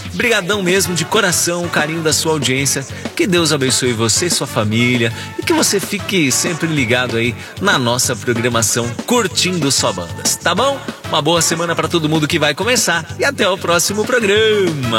Brigadão mesmo, de coração, o carinho da sua audiência. Que Deus abençoe você e sua família e que você fique sempre ligado aí na nossa programação Curtindo Só Bandas, tá bom? Uma boa semana para todo mundo que vai começar e até o próximo programa.